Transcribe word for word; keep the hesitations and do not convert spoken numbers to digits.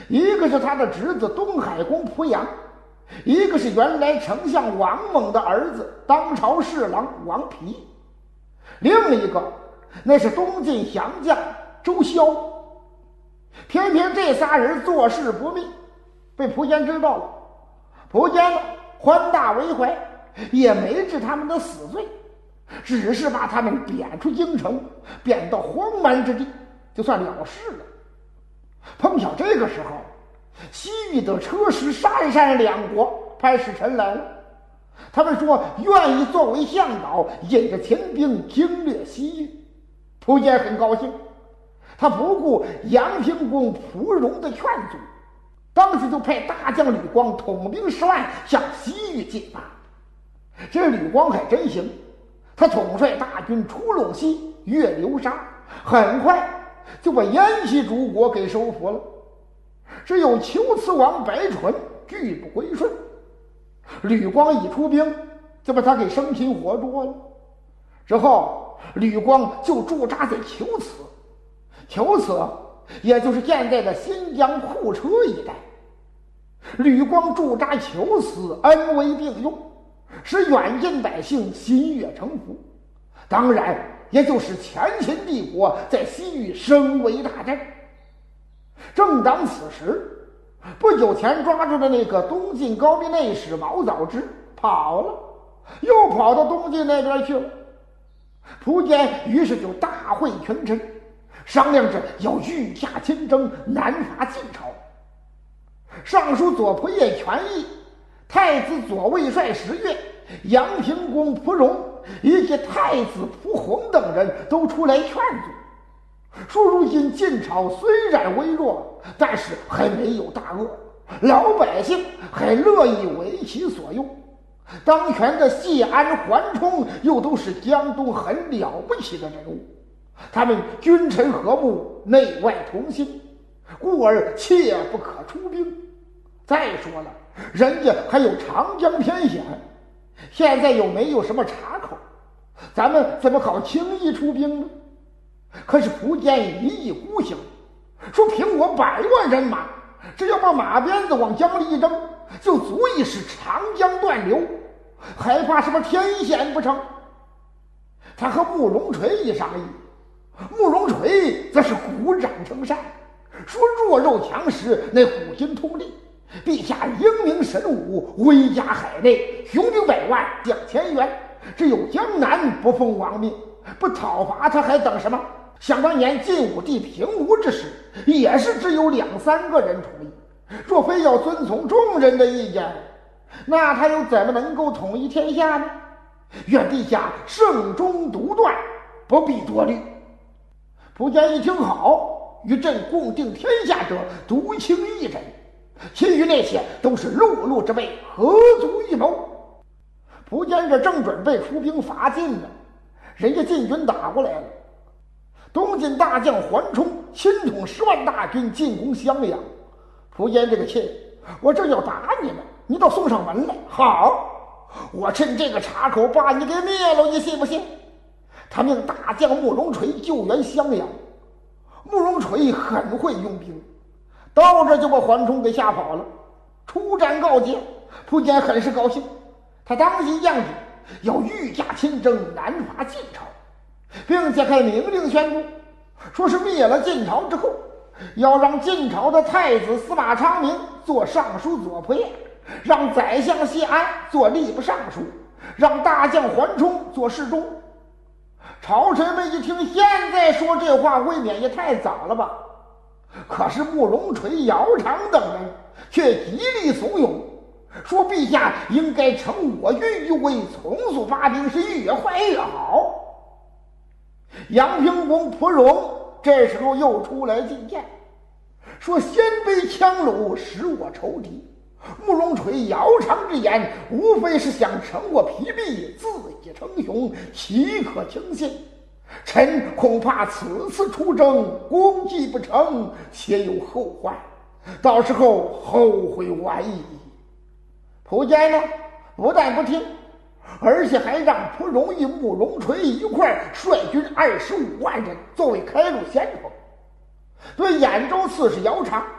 一个是他的侄子东海公濮阳，一个是原来丞相王猛的儿子当朝侍郎王丕，另一个那是东晋降将周骁。偏偏这仨人做事不密，被苻坚知道了。苻坚呢宽大为怀，也没治他们的死罪，只是把他们贬出京城，贬到荒蛮之地，就算了事了。碰巧这个时候，西域的车师鄯善两国派使臣来了，他们说愿意作为向导，引着秦兵经略西域。苻坚很高兴，他不顾阳平公蒲荣的劝阻，当时就派大将吕光统兵十万向西域进发。这吕光还真行，他统帅大军出陇西，越流沙，很快就把燕西诸国给收服了。只有龟兹王白纯拒不归顺，吕光一出兵就把他给生擒活捉了。之后吕光就驻扎在龟兹，龟兹也就是现在的新疆库车一带。吕光驻扎龟兹，恩威并用，使远近百姓心悦诚服，当然也就使前秦帝国在西域声为大振。正当此时，不久前抓住的那个东晋高密内史毛藻之跑了，又跑到东晋那边去了。苻坚于是就大会群臣，商量着要御驾亲征，南伐晋朝。尚书左仆射权益、太子左卫帅石越、阳平公蒲荣以及太子蒲弘等人都出来劝阻，说如今晋朝虽然微弱，但是还没有大恶，老百姓还乐意为其所用。当权的谢安、桓冲又都是江东很了不起的人物，他们君臣和睦，内外同心，故而切不可出兵。再说了，人家还有长江天险，现在又没有什么岔口，咱们怎么好轻易出兵呢？可是苻坚一意孤行，说凭我百万人马，只要把马鞭子往江里一扔，就足以使长江断流，还怕什么天险不成？他和慕容垂一商议，慕容垂则是鼓掌称善，说弱肉强食，那虎心通力，陛下英明神武，威加海内，雄兵百万，将千员，只有江南不奉王命，不讨伐他还等什么？想当年晋武帝平吴之时，也是只有两三个人同意，若非要遵从众人的意见，那他又怎么能够统一天下呢？愿陛下圣中独断，不必多虑。苻坚一听好，与朕共定天下者独卿一人，其余那些都是碌碌之辈，何足一谋。苻坚这正准备出兵伐晋呢，人家晋军打过来了。东晋大将桓冲亲统十万大军进攻襄阳，苻坚这个亲，我正要打你呢，你倒送上门来。好，我趁这个岔口把你给灭了，你信不信？他命大将慕容垂救援襄阳。慕容垂很会用兵，到这就把桓冲给吓跑了。出战告捷，苻坚很是高兴，他当即降旨要御驾亲征，南伐晋朝，并且还明令宣布，说是灭了晋朝之后，要让晋朝的太子司马昌明做尚书左仆射，让宰相谢安做吏部尚书，让大将桓冲做侍中。朝臣们一听，现在说这话未免也太早了吧？可是慕容垂、姚苌等人却极力怂恿，说陛下应该乘我运于威，从速发兵，是越快越好。阳平公蒲荣这时候又出来进谏，说鲜卑羌虏使我仇敌，慕容垂、姚苌之言，无非是想乘我疲弊，自己称雄，岂可轻信？臣恐怕此次出征，功绩不成，且有后患，到时候后悔晚矣。苻坚呢，不但不听，而且还让蒲荣与慕容垂一块率军二十五万人作为开路先锋，对兖州刺史姚苌